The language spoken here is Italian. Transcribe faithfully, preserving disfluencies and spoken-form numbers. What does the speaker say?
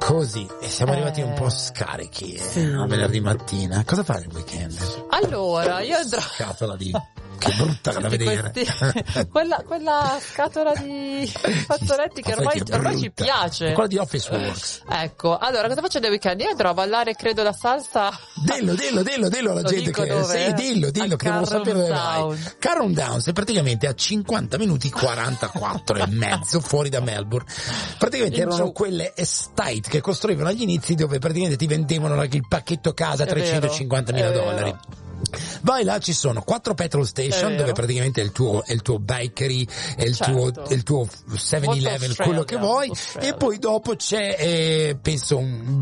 Così, e siamo Eh, arrivati un po' scarichi, eh, sì. a venerdì mattina. Cosa fai nel weekend? Allora, io andrò... Scatola di... Che brutta da Tutti vedere. questi- quella, quella scatola di fazzoletti che ormai, Che ormai ci brutta. piace. Quella di Office Works. Ecco, allora cosa faccio nel weekend? Io andrò a ballare, credo, la salsa. Dillo, dillo, dillo, dillo alla Lo gente dico che... dove? Sì, dillo, dillo, A che devo sapere dove vai. Carrown. Carrown Downs è praticamente a cinquanta minuti quarantaquattro e mezzo fuori da Melbourne. Praticamente In erano giù. quelle estate che costruivano agli inizi, dove praticamente ti vendevano il pacchetto casa a È vero, trecentocinquantamila è vero. dollari. Vai là, ci sono quattro petrol È station vero. dove praticamente è il tuo, è il tuo bakery, è il Certo. tuo, è il tuo seven eleven, Molto quello che Australia, vuoi, Australia. e poi dopo c'è, eh, penso, un